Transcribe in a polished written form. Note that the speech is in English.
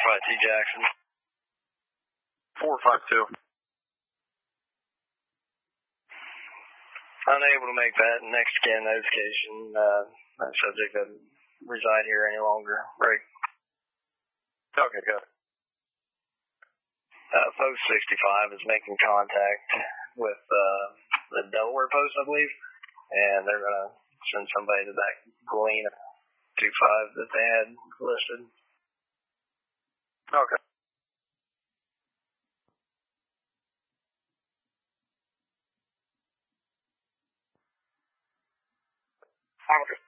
452 Jackson. 452. Unable to make that next scan notification. That subject doesn't reside here any longer. Break. Okay, good. Post 65 is making contact with the Delaware Post, I believe, and they're going to send somebody to that Galena 25 that they had listed. Okay. Okay.